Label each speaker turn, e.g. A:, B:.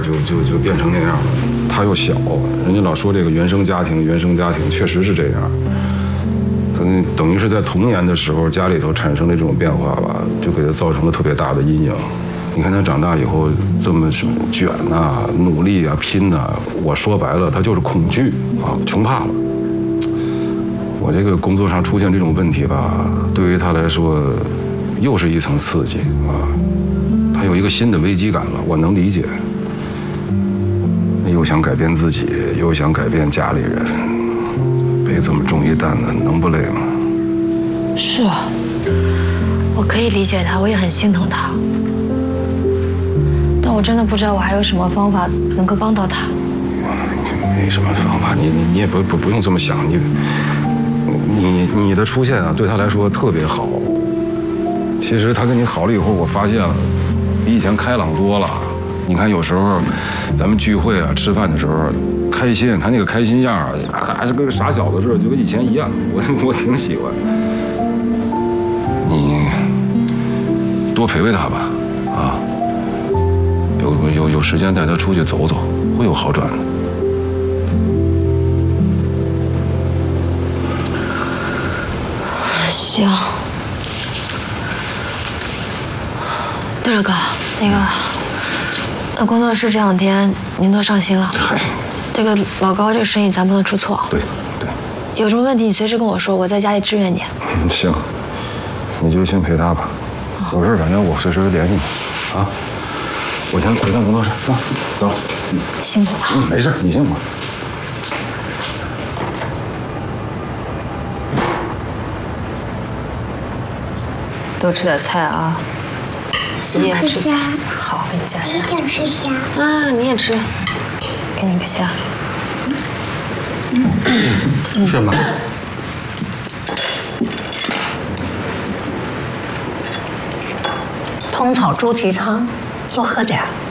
A: 就变成那样了。他又小，人家老说这个原生家庭，确实是这样。他等于是在童年的时候，家里头产生的这种变化吧，就给他造成了特别大的阴影。你看他长大以后这么什么卷呐、努力啊、拼呐，我说白了，他就是恐惧啊，穷怕了。我这个工作上出现这种问题吧，对于他来说，又是一层刺激啊。他有一个新的危机感了，我能理解。又想改变自己，又想改变家里人，背这么重一担子，能不累吗？
B: 是啊，我可以理解他，我也很心疼他。但我真的不知道我还有什么方法能够帮到他。
A: 没什么方法，你也不用这么想，你的出现啊，对他来说特别好。其实他跟你好了以后，我发现了，比以前开朗多了。你看有时候咱们聚会啊、吃饭的时候，开心，他那个开心样啊，还是跟个傻小子似的，就跟以前一样。我挺喜欢。你多陪陪他吧，啊，有时间带他出去走走，会有好转的。
B: 行。对了，哥，那工作室这2天您多上心了。这个老高这个生意咱不能出错。
A: 对。
B: 有什么问题你随时跟我说，我在家里支援你。
A: 行，你就先陪他吧。有事反正我随时联系你，啊。我先回趟工作室啊，走了。
B: 辛苦了。
A: 没事，你辛苦。
B: 多吃点菜啊。你也吃虾。好，给你加虾。
C: 我想吃虾。
B: 啊，你也吃。给你一个虾。
A: 是吗？
C: 通炒猪蹄汤，多喝点。